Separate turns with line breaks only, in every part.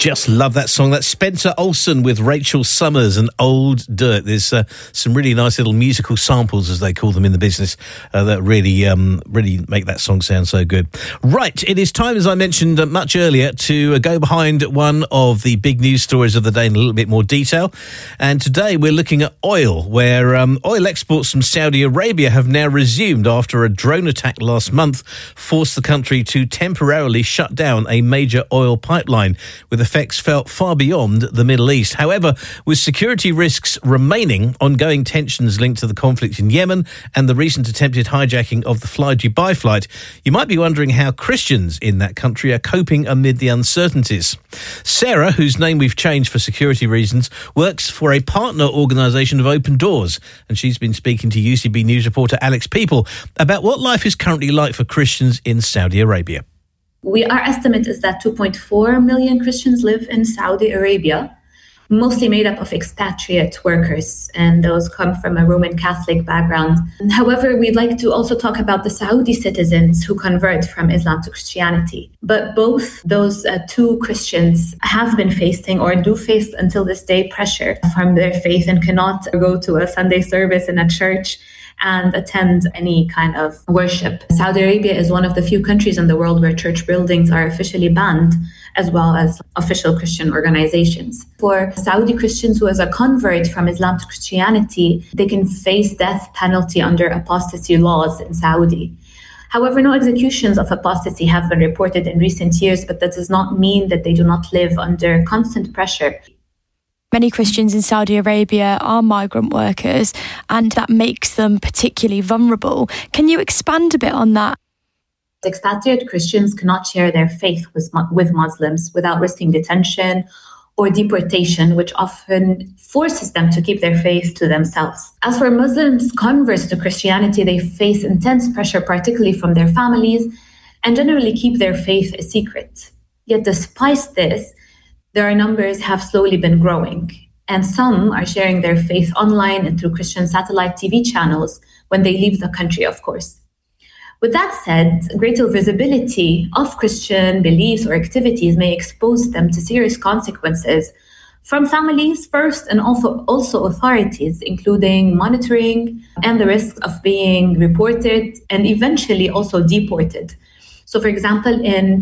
Just love that song. That's Spencer Olsen with Rachel Summers and Old Dirt. There's some really nice little musical samples, as they call them in the business, that really make that song sound so good. Right, it is time, as I mentioned much earlier, to go behind one of the big news stories of the day in a little bit more detail. And today we're looking at oil, where oil exports from Saudi Arabia have now resumed after a drone attack last month forced the country to temporarily shut down a major oil pipeline, with effects felt far beyond the Middle East. However, with security risks remaining, ongoing tensions linked to the conflict in Yemen and the recent attempted hijacking of the Fly Dubai flight, you might be wondering how Christians in that country are coping amid the uncertainties. Sarah, whose name we've changed for security reasons, works for a partner organisation of Open Doors, and she's been speaking to UCB News reporter Alex People about what life is currently like for Christians in Saudi Arabia.
Our estimate is that 2.4 million Christians live in Saudi Arabia, mostly made up of expatriate workers, and those come from a Roman Catholic background. However, we'd like to also talk about the Saudi citizens who convert from Islam to Christianity. But both those two Christians have been facing, or do face until this day, pressure from their faith and cannot go to a Sunday service in a church and attend any kind of worship. Saudi Arabia is one of the few countries in the world where church buildings are officially banned, as well as official Christian organizations. For Saudi Christians who, as a convert from Islam to Christianity, they can face death penalty under apostasy laws in Saudi. However, no executions of apostasy have been reported in recent years, but that does not mean that they do not live under constant pressure.
Many Christians in Saudi Arabia are migrant workers, and that makes them particularly vulnerable. Can you expand a bit on that?
Expatriate Christians cannot share their faith with Muslims without risking detention or deportation, which often forces them to keep their faith to themselves. As for Muslims converts to Christianity, they face intense pressure, particularly from their families, and generally keep their faith a secret. Yet despite this, their numbers have slowly been growing, and some are sharing their faith online and through Christian satellite TV channels when they leave the country, of course. With that said, greater visibility of Christian beliefs or activities may expose them to serious consequences from families first, and also authorities, including monitoring and the risk of being reported and eventually also deported. So, for example, in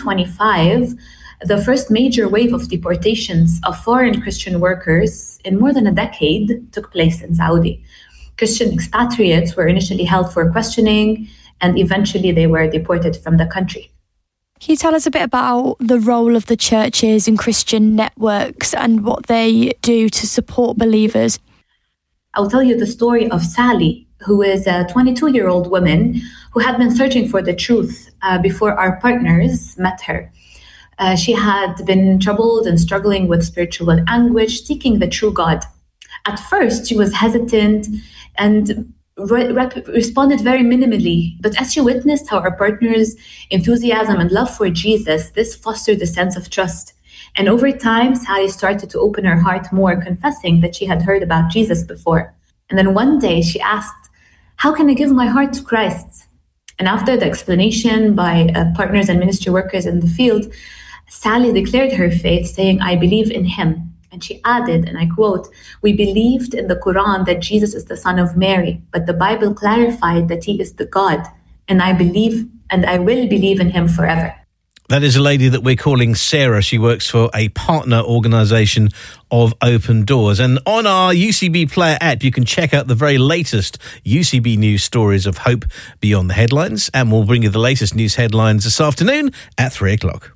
2025, the first major wave of deportations of foreign Christian workers in more than a decade took place in Saudi. Christian expatriates were initially held for questioning, and eventually they were deported from the country.
Can you tell us a bit about the role of the churches and Christian networks and what they do to support believers?
I'll tell you the story of Sally, who is a 22-year-old woman who had been searching for the truth before our partners met her. She had been troubled and struggling with spiritual anguish, seeking the true God. At first, she was hesitant and responded very minimally. But as she witnessed how our partner's enthusiasm and love for Jesus, this fostered a sense of trust. And over time, Sally started to open her heart more, confessing that she had heard about Jesus before. And then one day she asked, "How can I give my heart to Christ?" And after the explanation by partners and ministry workers in the field, Sally declared her faith, saying, "I believe in him." And she added, and I quote, "We believed in the Quran that Jesus is the son of Mary, but the Bible clarified that he is the God, and I believe and I will believe in him forever."
That is a lady that we're calling Sarah. She works for a partner organisation of Open Doors. And on our UCB Player app, you can check out the very latest UCB News stories of hope beyond the headlines. And we'll bring you the latest news headlines this afternoon at 3 o'clock.